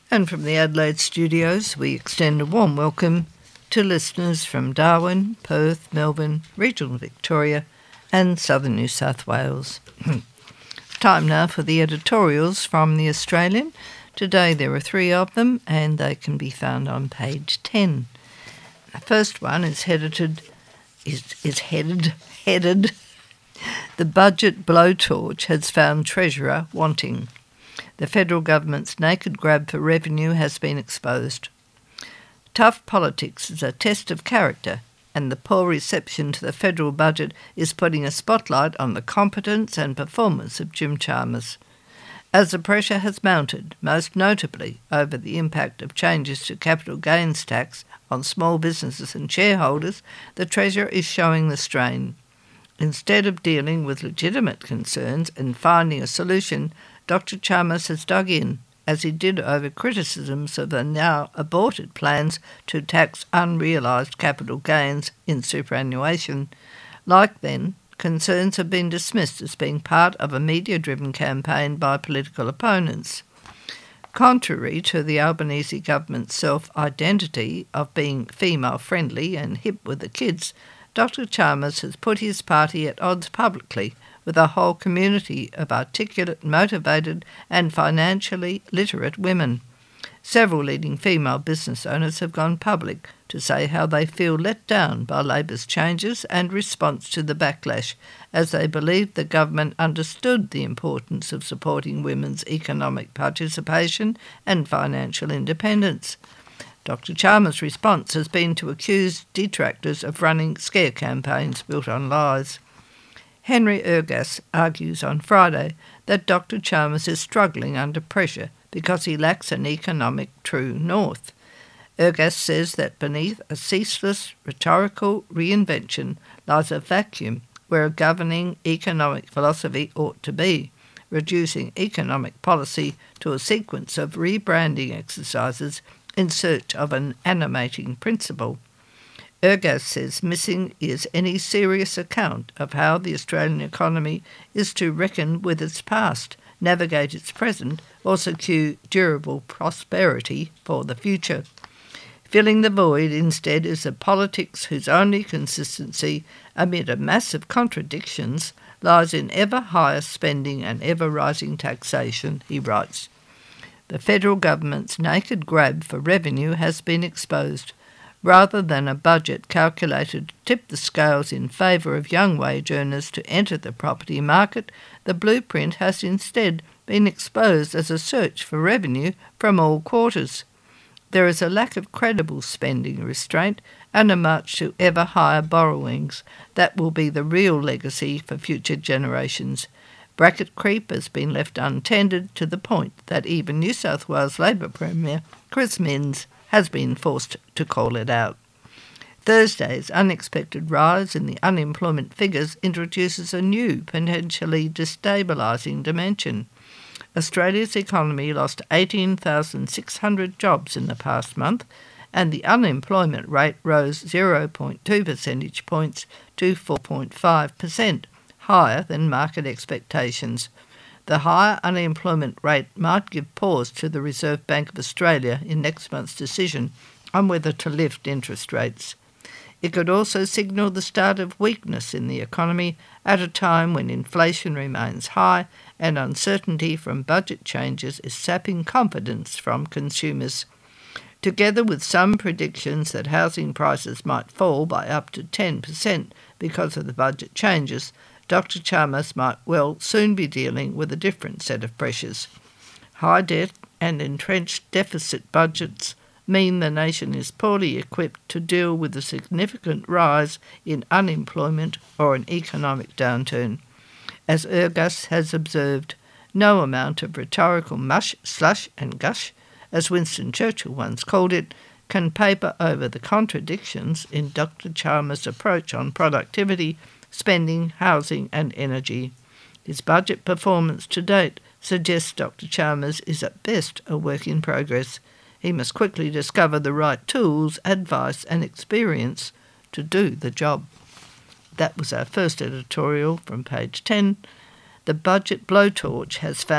And from the Adelaide studios, we extend a warm welcome to listeners from Darwin, Perth, Melbourne, regional Victoria and southern New South Wales. Time now for the editorials from The Australian. Today there are 3 of them and they can be found on page 10. The first one is headed "The Budget Blowtorch has found Treasurer wanting. The federal government's naked grab for revenue has been exposed. Tough politics is a test of character, and the poor reception to the federal budget is putting a spotlight on the competence and performance of Jim Chalmers. As the pressure has mounted, most notably over the impact of changes to capital gains tax on small businesses and shareholders, the Treasurer is showing the strain. Instead of dealing with legitimate concerns and finding a solution, Dr. Chalmers has dug in, as he did over criticisms of the now aborted plans to tax unrealised capital gains in superannuation. Like then, concerns have been dismissed as being part of a media-driven campaign by political opponents. Contrary to the Albanese government's self-identity of being female-friendly and hip with the kids, Dr. Chalmers has put his party at odds publicly with a whole community of articulate, motivated and financially literate women. Several leading female business owners have gone public to say how they feel let down by Labor's changes and response to the backlash, as they believed the government understood the importance of supporting women's economic participation and financial independence. Dr. Chalmers' response has been to accuse detractors of running scare campaigns built on lies. Henry Ergas argues on Friday that Dr. Chalmers is struggling under pressure because he lacks an economic true north. Ergas says that beneath a ceaseless rhetorical reinvention lies a vacuum where a governing economic philosophy ought to be, reducing economic policy to a sequence of rebranding exercises in search of an animating principle. Ergas says missing is any serious account of how the Australian economy is to reckon with its past, navigate its present, or secure durable prosperity for the future. Filling the void instead is a politics whose only consistency amid a mass of contradictions lies in ever higher spending and ever rising taxation, he writes. The federal government's naked grab for revenue has been exposed. Rather than a budget calculated to tip the scales in favour of young wage earners to enter the property market, the blueprint has instead been exposed as a search for revenue from all quarters. There is a lack of credible spending restraint and a march to ever higher borrowings that will be the real legacy for future generations. Bracket creep has been left untended to the point that even New South Wales Labor Premier Chris Minns has been forced to call it out. Thursday's unexpected rise in the unemployment figures introduces a new, potentially destabilising dimension. Australia's economy lost 18,600 jobs in the past month, and the unemployment rate rose 0.2 percentage points to 4.5%, higher than market expectations. The higher unemployment rate might give pause to the Reserve Bank of Australia in next month's decision on whether to lift interest rates. It could also signal the start of weakness in the economy at a time when inflation remains high and uncertainty from budget changes is sapping confidence from consumers. Together with some predictions that housing prices might fall by up to 10% because of the budget changes, Dr. Chalmers might well soon be dealing with a different set of pressures. High debt and entrenched deficit budgets mean the nation is poorly equipped to deal with a significant rise in unemployment or an economic downturn. As Ergas has observed, no amount of rhetorical mush, slush and gush, as Winston Churchill once called it, can paper over the contradictions in Dr. Chalmers' approach on productivity, spending, housing and energy. His budget performance to date suggests Dr. Chalmers is at best a work in progress. He must quickly discover the right tools, advice and experience to do the job. That was our first editorial from page 10. The budget blowtorch has found